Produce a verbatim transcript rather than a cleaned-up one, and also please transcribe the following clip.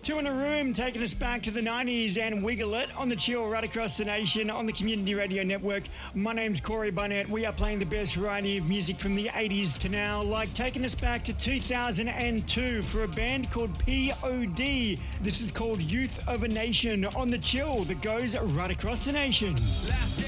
Two in a Room, taking us back to the nineties and Wiggle It on the Chill right across the nation on the Community Radio Network. My name's Corey Barnett. We are playing the best variety of music from the eighties to now, like taking us back to two thousand two for a band called P O D. This is called Youth of a Nation on the Chill that goes right across the nation. Last